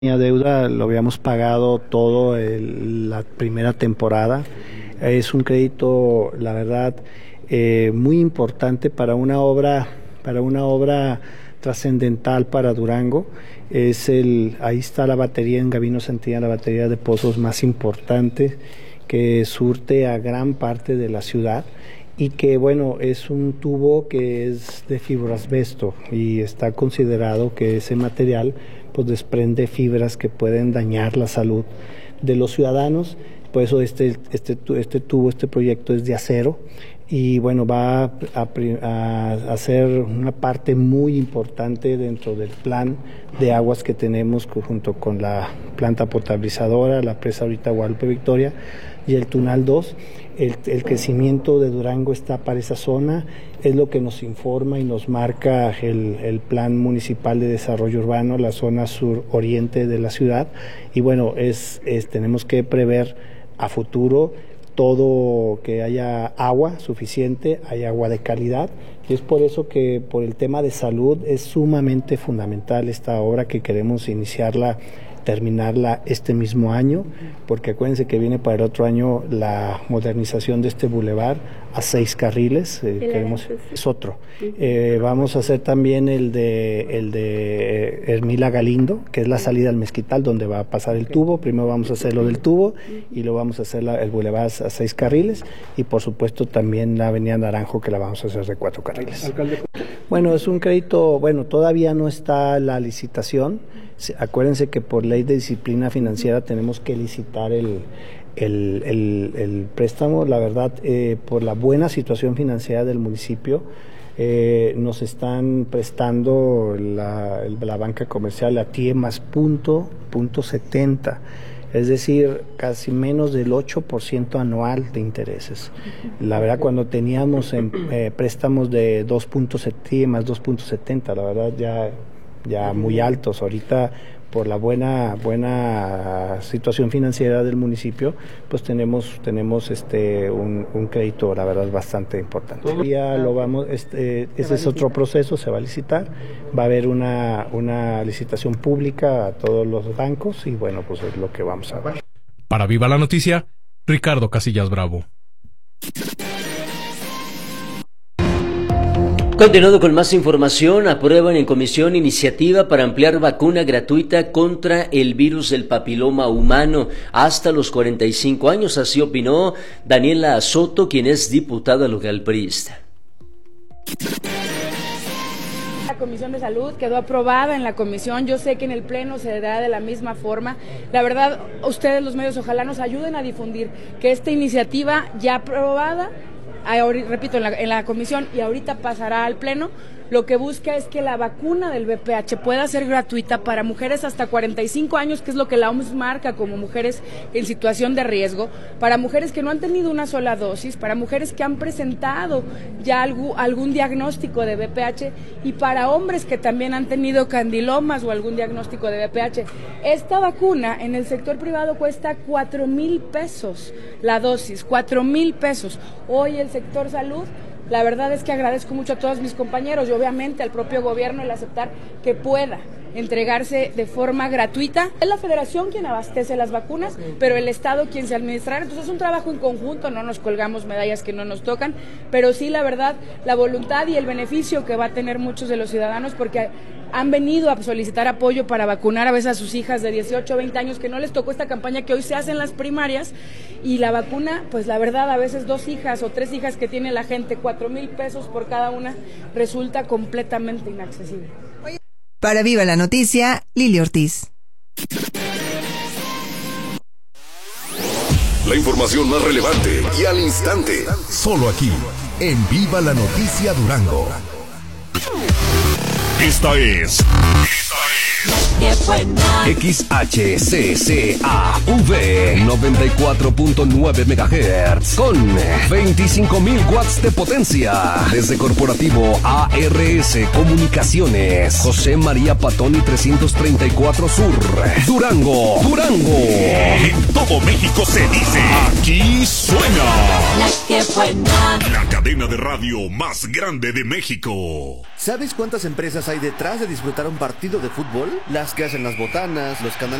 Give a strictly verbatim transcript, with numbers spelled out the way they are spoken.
Deuda lo habíamos pagado todo el, la primera temporada. Es un crédito, la verdad, eh, muy importante para una obra, para una obra trascendental para Durango. Es el, ahí está la batería en Gabino Santillana, la batería de pozos más importante que surte a gran parte de la ciudad. Y que bueno, es un tubo que es de fibroasbesto y está considerado que ese material pues desprende fibras que pueden dañar la salud de los ciudadanos. Por eso este, este, este tubo, este proyecto es de acero y bueno, va a, a, a ser una parte muy importante dentro del plan de aguas que tenemos junto con la planta potabilizadora, la presa ahorita Guadalupe Victoria y el Tunal dos. El, el crecimiento de Durango está para esa zona, es lo que nos informa y nos marca el, el Plan Municipal de Desarrollo Urbano, la zona sur-oriente de la ciudad, y bueno, es, es tenemos que prever a futuro todo, que haya agua suficiente, hay agua de calidad, y es por eso que por el tema de salud es sumamente fundamental esta obra que queremos iniciarla, terminarla este mismo año, porque acuérdense que viene para el otro año la modernización de este bulevar a seis carriles, eh, queremos, es otro. Eh, vamos a hacer también el de el de Hermila Galindo, que es la salida al Mezquital, donde va a pasar el tubo. Primero vamos a hacer lo del tubo y luego vamos a hacer la, el bulevar a seis carriles y por supuesto también la avenida Naranjo, que la vamos a hacer de cuatro carriles. Alcalde. Bueno, es un crédito, bueno, todavía no está la licitación. Acuérdense que por ley de disciplina financiera tenemos que licitar el, el, el, el préstamo. La verdad, eh, por la buena situación financiera del municipio, eh, nos están prestando la, la banca comercial a T I E más punto, punto setenta, es decir, casi menos del ocho por ciento anual de intereses. La verdad, cuando teníamos en, eh, préstamos de dos punto siete T I E más dos punto setenta, la verdad ya... ya muy altos. Ahorita por la buena buena situación financiera del municipio, pues tenemos tenemos este un, un crédito, la verdad, bastante importante. Ya lo vamos, este, ese es otro proceso, se va a licitar, va a haber una una licitación pública a todos los bancos y bueno, pues es lo que vamos a ver. Para Viva la Noticia, Ricardo Casillas Bravo. Continuando con más información, aprueban en comisión iniciativa para ampliar vacuna gratuita contra el virus del papiloma humano hasta los cuarenta y cinco años, así opinó Daniela Soto, quien es diputada local priista. La Comisión de Salud quedó aprobada en la comisión, yo sé que en el Pleno se dará de la misma forma. La verdad, ustedes los medios ojalá nos ayuden a difundir que esta iniciativa ya aprobada, ahora, repito, en la, en la comisión y ahorita pasará al Pleno, lo que busca es que la vacuna del V P H pueda ser gratuita para mujeres hasta cuarenta y cinco años, que es lo que la O M S marca como mujeres en situación de riesgo, para mujeres que no han tenido una sola dosis, para mujeres que han presentado ya algún, algún diagnóstico de V P H y para hombres que también han tenido candilomas o algún diagnóstico de V P H. Esta vacuna en el sector privado cuesta cuatro mil pesos la dosis, cuatro mil pesos. Hoy el sector salud, la verdad es que agradezco mucho a todos mis compañeros y obviamente al propio gobierno el aceptar que pueda entregarse de forma gratuita. Es la federación quien abastece las vacunas, pero el Estado quien se administra. Entonces es un trabajo en conjunto, no nos colgamos medallas que no nos tocan, pero sí, la verdad, la voluntad y el beneficio que va a tener muchos de los ciudadanos, porque han venido a solicitar apoyo para vacunar a veces a sus hijas de dieciocho o veinte años que no les tocó esta campaña que hoy se hace en las primarias, y la vacuna, pues la verdad, a veces dos hijas o tres hijas que tiene la gente, cuatro mil pesos por cada una, resulta completamente inaccesible. Para Viva la Noticia, Lili Ortiz. La información más relevante y al instante, solo aquí, en Viva la Noticia Durango. Esta es... Esta es... X H C C A V noventa y cuatro punto nueve megahertz con veinticinco mil watts de potencia. Desde Corporativo A R S Comunicaciones, José María Patoni trescientos treinta y cuatro Sur, Durango, Durango. En todo México se dice, aquí suena La que buena, la cadena de radio más grande de México. ¿Sabes cuántas empresas hay detrás de disfrutar un partido de fútbol? Las que hacen las botanas, los canales